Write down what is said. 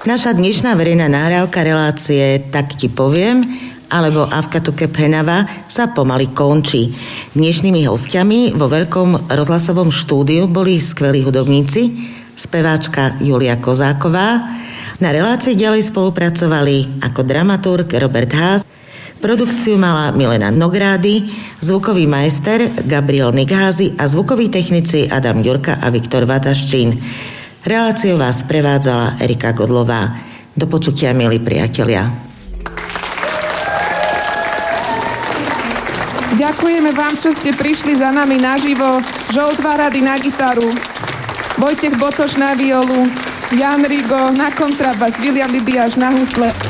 Naša dnešná verejná nahrávka relácie Tak ti poviem, alebo Avka tu Kephenava sa pomaly končí. Dnešnými hostiami vo veľkom rozhlasovom štúdiu boli skvelí hudobníci, speváčka Julia Kozáková. Na relácii ďalej spolupracovali ako dramaturg Robert Haas, produkciu mala Milena Nogrády, zvukový majster Gabriel Nigházy a zvukoví technici Adam Ďurka a Viktor Vataščín. Reláciu vás prevádzala Erika Godlová. Do počutia, milí priatelia. Ďakujeme vám, čo ste prišli za nami naživo. Žolt Varady na gitaru, Vojtech Botoš na violu, Jan Rigo na kontrabas, William Libiaš na husle.